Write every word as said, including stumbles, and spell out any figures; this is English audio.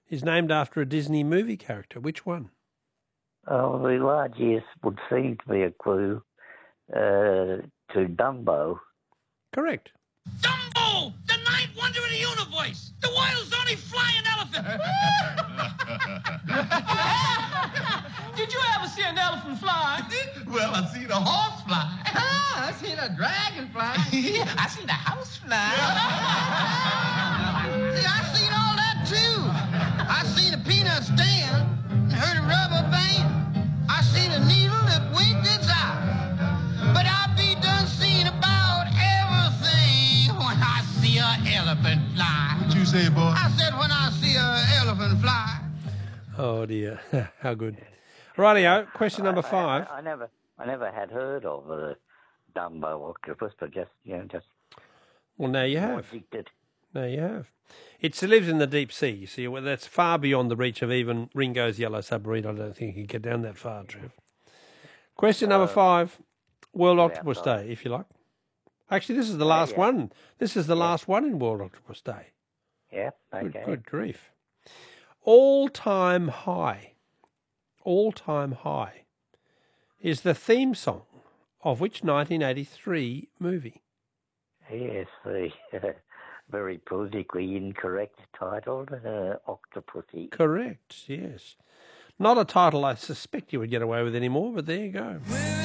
is named after a Disney movie character. Which one? Oh, the large yes would seem to be a clue uh, to Dumbo. Correct. Dumbo, the ninth wonder of the universe, the world's only flying elephant. Did you ever see an elephant fly? Well, I seen a horse fly. Ah, I seen a dragon fly. I seen a house fly. See, I seen all that too. I seen a peanut stand and heard a rubber band. I seen a needle that winked its eye. But I be done seeing about everything when I see an elephant fly. What you say, boy? I said when I see an elephant fly. Oh, dear. How good. Rightio, question number I, five. I, I never, I never had heard of the Dumbo octopus, but just you know, just Well, now you have. addicted. Now you have. It lives in the deep sea, you see. Well, that's far beyond the reach of even Ringo's Yellow Submarine. I don't think you can get down that far, Trev. Question number Uh, five, World yeah, Octopus sorry. Day, if you like. Actually, this is the last yeah. one. This is the Yeah. last one in World Octopus Day. Yeah, Good, okay. good grief. All-time high, all-time high is the theme song of which nineteen eighty-three movie? Yes, the very politically incorrect titled uh, Octopussy. Correct, yes. Not a title I suspect you would get away with anymore, but there you go.